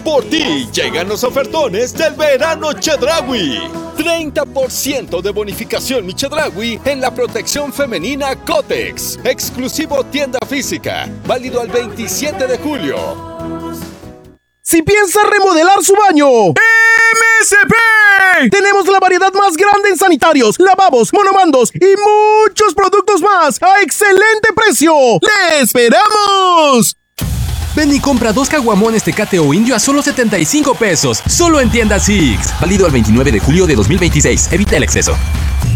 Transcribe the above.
Por ti llegan los ofertones del verano Chedraui. 30% de bonificación mi Chedraui en la protección femenina Kotex. Exclusivo tienda física. Válido al 27 de julio. Si piensa remodelar su baño, MSP. Tenemos la variedad más grande en sanitarios, lavabos, monomandos y muchos productos más a excelente precio. ¡Le esperamos! Ven y compra 2 caguamones Tecate o Indio a solo 75 pesos. Solo en tiendas Six. Válido al 29 de julio de 2026. Evita el exceso.